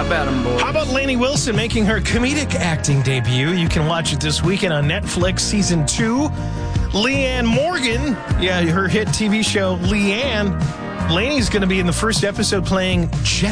How about him, boy? How about Lainey Wilson making her comedic acting debut? You can watch it this weekend on Netflix, Season 2. Leanne Morgan, her hit TV show, Leanne. Lainey's going to be in the first episode playing Jessica.